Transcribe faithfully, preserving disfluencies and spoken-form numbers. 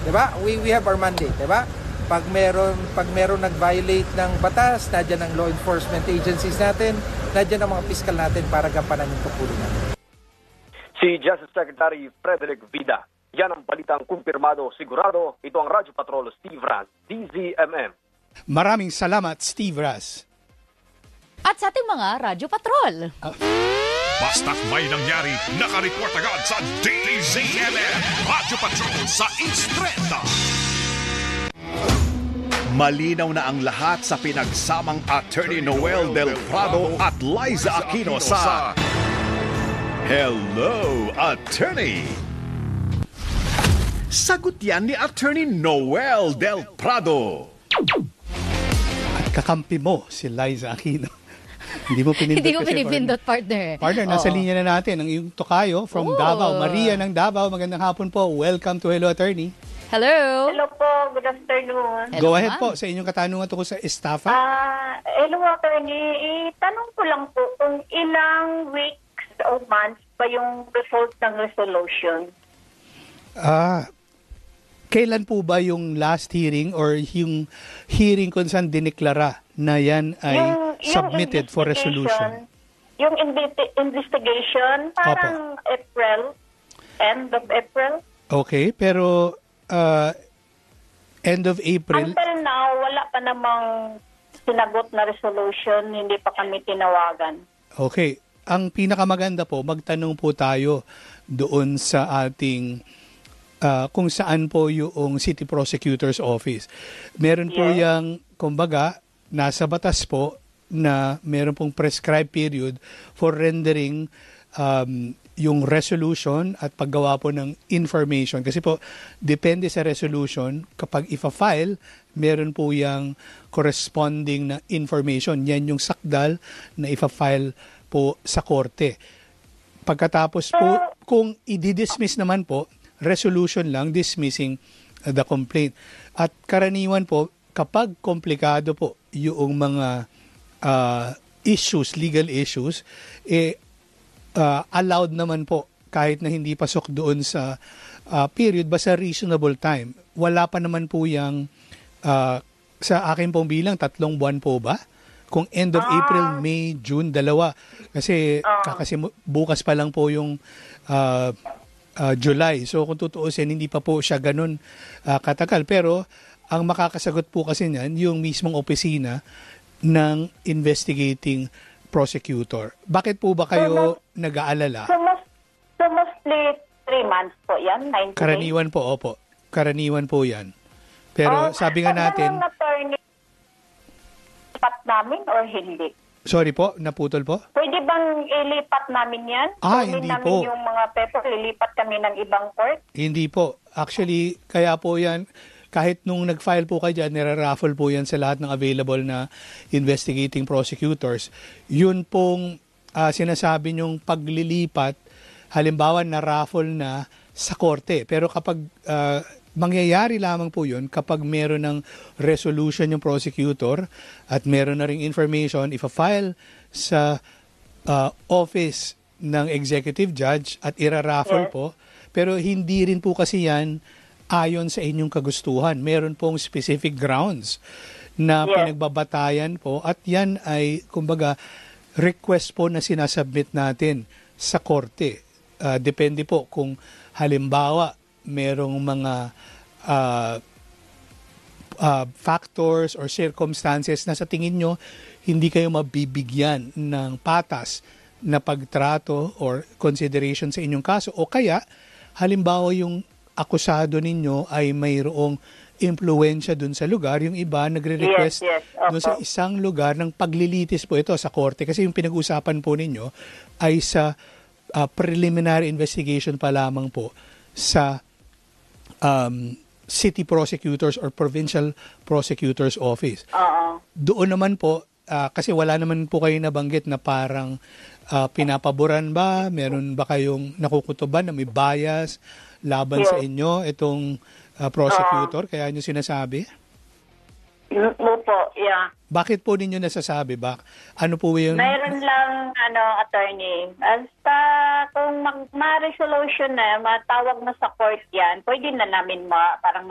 'di ba? We we have our mandate, 'di ba? Pag meron pag meron nag-violate ng batas, nandiyan ang law enforcement agencies natin, nandiyan ang mga piskal natin para gampanan yung tungkulin natin. Si Justice Secretary Frederick Vida. Yan ang balitang kumpirmado, sigurado. Ito ang Radyo Patrol, Steve Raz, D Z M M. Maraming salamat, Steve Raz. At sa ating mga Radyo Patrol. Uh, Basta't may nangyari, nakareport agad sa D Z M M. Radyo Patrol sa Instreta. Malinaw na ang lahat sa pinagsamang Attorney Noel Del Prado at Liza Aquino sa Hello, Attorney! Sagot yan ni Attorney Noel Del Prado. At kakampi mo si Liza Aquino. Hindi mo pinindot. Hindi ko pinipindot, partner. Partner, nasa Oo. linya na natin ang iyong tokayo from Oo. Davao. Maria ng Davao, magandang hapon po. Welcome to Hello, Attorney. Hello. Hello po, good afternoon. Hello, Go ahead ma'am. po sa inyong katanungan tungkol sa estafa. Ah, hello, attorney. Itanong ko lang po kung ilang weeks o months pa yung result ng resolution. Ah, kailan po ba yung last hearing or yung hearing kung saan dineklara na yan ay Yung- yung submitted for investigation, resolution? Yung inve- investigation, parang April, end of April. Okay, pero uh, end of April, Until now, wala pa namang sinagot na resolution, hindi pa kami tinawagan. okay. Ang pinakamaganda po, magtanong po tayo doon sa ating uh, kung saan po yung City Prosecutor's Office. Meron po Yes. yang, kumbaga, nasa batas po na meron pong prescribed period for rendering um, yung resolution at paggawa po ng information. Kasi po, depende sa resolution, kapag ifa-file, meron po yung corresponding na information. Yan yung sakdal na ifa-file po sa korte. Pagkatapos po, kung i-dismiss naman po, resolution lang, dismissing the complaint. At karaniwan po, kapag komplikado po yung mga uh, issues, legal issues, eh, uh, allowed naman po kahit na hindi pasok doon sa uh, period, basta reasonable time. Wala pa naman po yung, uh, sa akin pong bilang, tatlong buwan po ba? Kung end of April, May, June, dalawa. Kasi, kasi bukas pa lang po yung uh, uh, July. So kung tutuusin, hindi pa po siya ganun uh, katagal. Pero ang makakasagot po kasi niyan, yung mismong opisina ng investigating prosecutor. Bakit po ba kayo nag-aalala? So, most, so mostly three months po yan, ninety days. Karaniwan po, opo. Karaniwan po yan. Pero Oh, sabi nga pag natin, ganun, attorney, lipat namin or hindi? sorry po, naputol po? Pwede bang ilipat namin yan? Ah, Kunin hindi namin po. yung mga paper, lilipat kami ng ibang court? Hindi po. Actually, kaya po yan, kahit nung nag-file po kayo dyan, niraraffle po yan sa lahat ng available na investigating prosecutors. Yun pong uh, sinasabi nyong paglilipat, halimbawa na-raffle na sa korte. Pero kapag uh, mangyayari lamang po yun, kapag meron ng resolution yung prosecutor at meron na ring information, ifa-file sa uh, office ng executive judge at ira-raffle Yes. po. Pero hindi rin po kasi yan ayon sa inyong kagustuhan. Meron pong specific grounds na Yes. pinagbabatayan po at yan ay, kumbaga, request po na sinasubmit natin sa korte. Uh, depende po kung halimbawa merong mga uh, uh, factors or circumstances na sa tingin nyo hindi kayo mabibigyan ng patas na pagtrato or consideration sa inyong kaso o kaya halimbawa yung akusado ninyo ay mayroong impluensya dun sa lugar, yung iba nagre-request Yes, yes. Opo. dun sa isang lugar ng paglilitis po ito sa korte kasi yung pinag-usapan po ninyo ay sa uh, preliminary investigation pa lamang po sa um, city prosecutors or provincial prosecutors office. Oo. Doon naman po, uh, kasi wala naman po kayo nabanggit na parang uh, pinapaboran ba? Meron ba kayong nakukutuban na may bias laban Yes. sa inyo itong uh, prosecutor? Kaya nyo sinasabi? Opo, yeah. Bakit po ninyo nasasabi ba? Ano po yung... Mayroon lang, ano, attorney. Basta kung mag- ma-resolution na, matawag na sa court yan, pwede na namin ma- parang